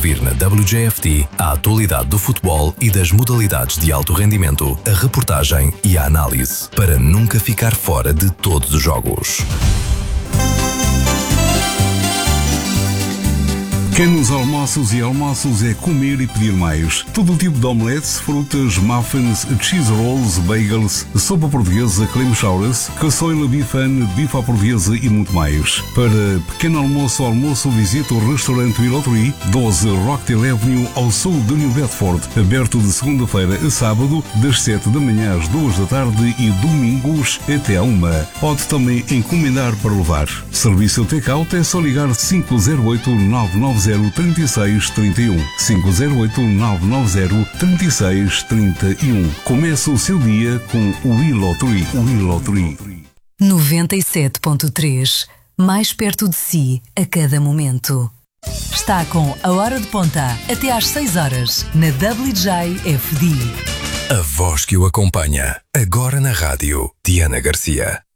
ouvir na WJFT a atualidade do futebol e das modalidades de alto rendimento, a reportagem e a análise, para nunca ficar fora de todos os jogos. Pequenos almoços e almoços é comer e pedir mais. Todo o tipo de omeletes, frutas, muffins, cheese rolls, bagels, sopa portuguesa, creme chowers, caçoila bifane, bife à portuguesa e muito mais. Para pequeno almoço, visita o restaurante Willow Tree, 12 Rockdale Avenue, ao sul de New Bedford, aberto de segunda-feira a sábado, das 7 da manhã às 2 da tarde e domingos até à 1. Pode também encomendar para levar. Serviço take-out é só ligar 508-990-3631. 508-990-3631. Começa o seu dia com o Willow Tree. 97.3. Mais perto de si a cada momento. Está com a Hora de Ponta até às 6 horas na WJFD. A voz que o acompanha, agora na rádio, Diana Garcia.